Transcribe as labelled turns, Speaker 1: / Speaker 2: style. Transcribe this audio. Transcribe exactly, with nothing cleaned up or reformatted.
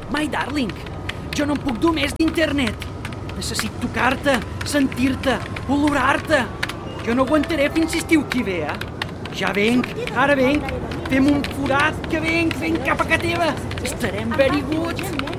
Speaker 1: My darling, jo no em puc dur més d'internet. Necessito tocar-te, sentir-te, olorar-te. Jo no aguantaré fins si estiu qui ve, eh? Ja venc, ara venc. Fem un forat, que venc, venc cap a casa teva. Estarem very good.